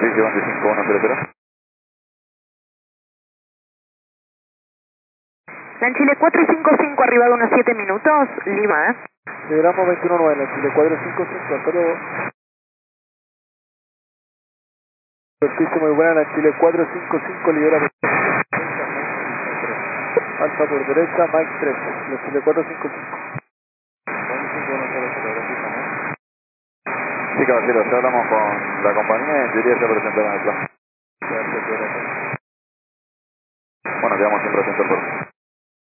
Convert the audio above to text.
Servicio 25100. En Chile 455, arribado unos 7 minutos, Lima, Liberamos 219, en Chile 455, hasta luego. Servicio muy buena, en Chile 455, libera. Alfa por derecha, Mike 3, en Chile 455. Sí, caballero, ya hablamos con la compañía y en teoría se presentaron el plan.